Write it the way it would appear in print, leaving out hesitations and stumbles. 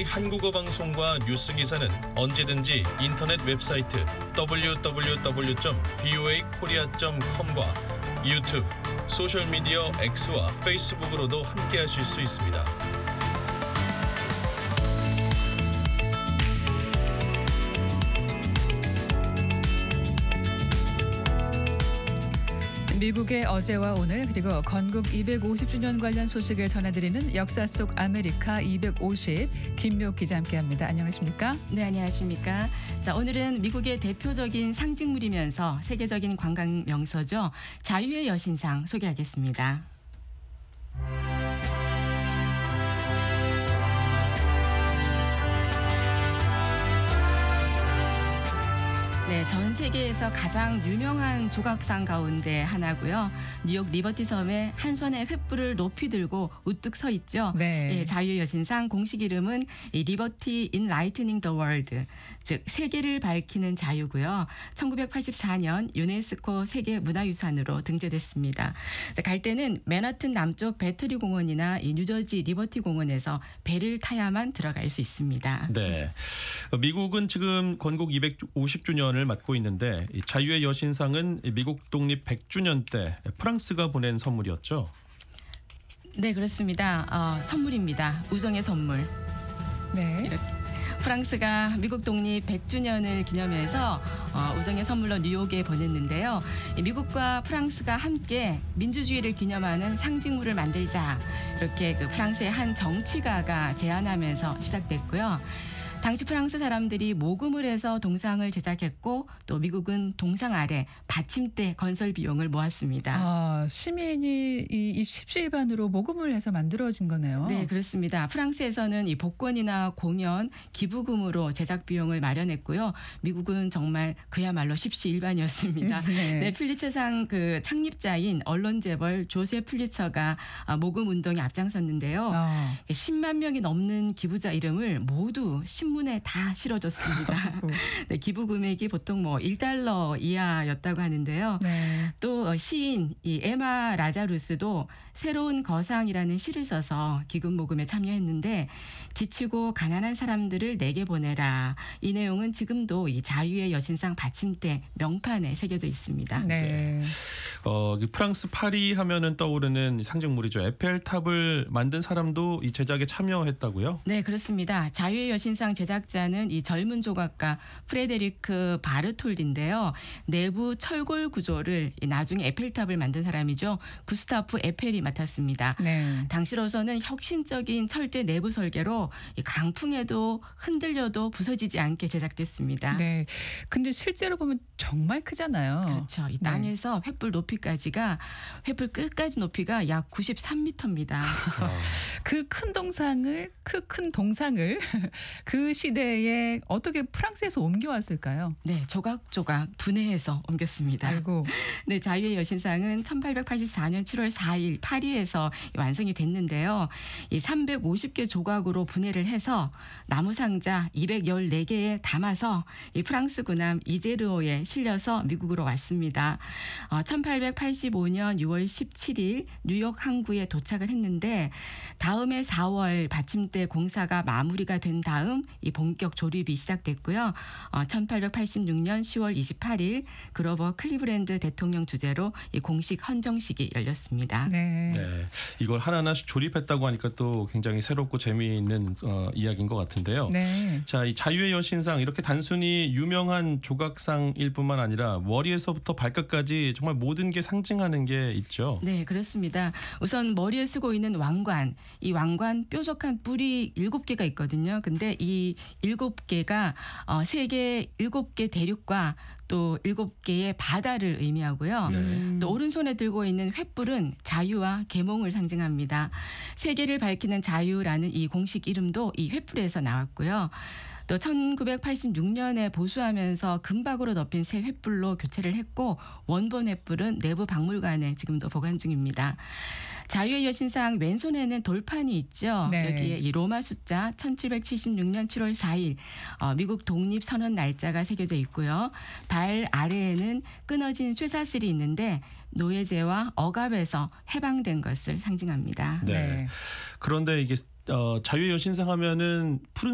한국어 방송과 뉴스 기사는 언제든지 인터넷 웹사이트 www.voakorea.com과 유튜브, 소셜미디어 X와 페이스북으로도 함께하실 수 있습니다. 미국의 어제와 오늘 그리고 건국 250주년 관련 소식을 전해드리는 역사 속 아메리카 250 김묘 기자 함께합니다. 안녕하십니까? 네, 안녕하십니까? 자, 오늘은 미국의 대표적인 상징물이면서 세계적인 관광 명소죠. 자유의 여신상 소개하겠습니다. 네, 전 세계에서 가장 유명한 조각상 가운데 하나고요. 뉴욕 리버티 섬에 한 손에 횃불을 높이 들고 우뚝 서 있죠. 네. 예, 자유의 여신상 공식 이름은 리버티 인 라이트닝 더 월드, 즉 세계를 밝히는 자유고요. 1984년 유네스코 세계 문화유산으로 등재됐습니다. 갈 때는 맨하튼 남쪽 배터리 공원이나 이 뉴저지 리버티 공원에서 배를 타야만 들어갈 수 있습니다. 네, 미국은 지금 건국 250주년을 맞고 있는데 이 자유의 여신상은 미국 독립 100주년 때 프랑스가 보낸 선물이었죠. 네, 그렇습니다. 선물입니다. 우정의 선물. 네. 이렇게 프랑스가 미국 독립 100주년을 기념해서 우정의 선물로 뉴욕에 보냈는데요. 미국과 프랑스가 함께 민주주의를 기념하는 상징물을 만들자, 이렇게 그 프랑스의 한 정치가가 제안하면서 시작됐고요. 당시 프랑스 사람들이 모금을 해서 동상을 제작했고, 또 미국은 동상 아래 받침대 건설 비용을 모았습니다. 시민이 이 십시일반으로 모금을 해서 만들어진 거네요. 네, 그렇습니다. 프랑스에서는 이 복권이나 공연, 기부금으로 제작 비용을 마련했고요. 미국은 정말 그야말로 십시일반이었습니다. 네. 네, 플리처상 그 창립자인 언론 재벌 조세 플리처가 모금 운동에 앞장섰는데요. 10만 명이 넘는 기부자 이름을 모두 신문에 다 실어줬습니다. 네, 기부 금액이 보통 뭐 $1 이하였다고 하는데요. 네. 또 시인 이 에마 라자루스도 새로운 거상이라는 시를 써서 기금 모금에 참여했는데, 지치고 가난한 사람들을 내게 보내라. 이 내용은 지금도 이 자유의 여신상 받침대 명판에 새겨져 있습니다. 네. 프랑스 파리 하면은 떠오르는 상징물이죠. 에펠탑을 만든 사람도 이 제작에 참여했다고요? 네, 그렇습니다. 자유의 여신상 제작자는 이 젊은 조각가 프레데리크 바르톨디인데요. 내부 철골 구조를 나중에 에펠탑을 만든 사람이죠. 구스타프 에펠이 맡았습니다. 네. 당시로서는 혁신적인 철제 내부 설계로 이 강풍에도 흔들려도 부서지지 않게 제작됐습니다. 네. 근데 실제로 보면 정말 크잖아요. 그렇죠. 이 땅에서 횃불 높이까지가, 횃불 끝까지 높이가 약 93m입니다. 그 큰 동상을 그 시대에 어떻게 프랑스에서 옮겨왔을까요? 네, 조각조각 분해해서 옮겼습니다. 아이고. 네, 자유의 여신상은 1884년 7월 4일 파리에서 완성이 됐는데요. 이 350개 조각으로 분해를 해서 나무 상자 214개에 담아서 이 프랑스 군함 이제르오에 실려서 미국으로 왔습니다. 1885년 6월 17일 뉴욕 항구에 도착을 했는데, 다음해 4월 받침대 공사가 마무리가 된 다음 이 본격 조립이 시작됐고요. 1886년 10월 28일 그로버 클리브랜드 대통령 주재로 이 공식 헌정식이 열렸습니다. 네. 네, 이걸 하나하나씩 조립했다고 하니까 또 굉장히 새롭고 재미있는 이야기인 것 같은데요. 네. 자, 이 자유의 여신상 이렇게 단순히 유명한 조각상일 뿐만 아니라 머리에서부터 발끝까지 정말 모든 게 상징하는 게 있죠. 네, 그렇습니다. 우선 머리에 쓰고 있는 왕관, 이 왕관 뾰족한 뿔이 7개가 있거든요. 근데 이 7개가 세계 7개 대륙과 또 7개의 바다를 의미하고요. 또 오른손에 들고 있는 횃불은 자유와 계몽을 상징합니다. 세계를 밝히는 자유라는 이 공식 이름도 이 횃불에서 나왔고요. 또 1986년에 보수하면서 금박으로 덮인 새 횃불로 교체를 했고, 원본 횃불은 내부 박물관에 지금도 보관 중입니다. 자유의 여신상 왼손에는 돌판이 있죠. 네. 여기에 이 로마 숫자 1776년 7월 4일 미국 독립선언 날짜가 새겨져 있고요. 발 아래에는 끊어진 쇠사슬이 있는데 노예제와 억압에서 해방된 것을 상징합니다. 네. 네. 그런데 이게 자유의 여신상 하면은 푸른